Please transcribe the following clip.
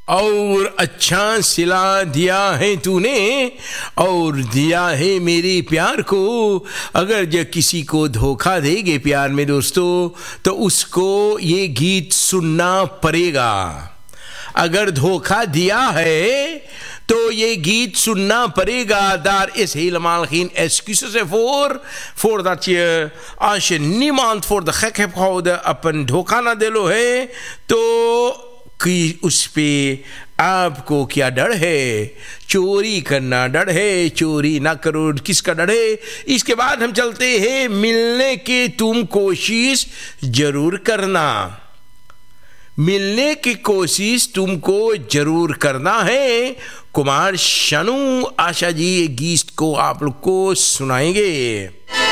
और अच्छा सिला दिया है तूने और दिया है मेरे प्यार को। अगर जब किसी को धोखा देंगे प्यार में दोस्तों, तो उसको ये गीत सुनना पड़ेगा। अगर धोखा दिया है तो ये git sunnah parega. Daar is helemaal geen excuses voor dat je, als je niemand voor de gek hebt gehouden, op een धोखा ना दिलो है, तो कि उस पे आपको क्या डर है? चोरी करना डर है, चोरी ना करो, किसका डर है? इसके बाद हम चलते हैं, मिलने की तुम कोशिश जरूर करना। मिलने की कोशिश तुमको जरूर करना है। कुमार शानू आशा जी ये गीत को आप लोग को सुनाएंगे।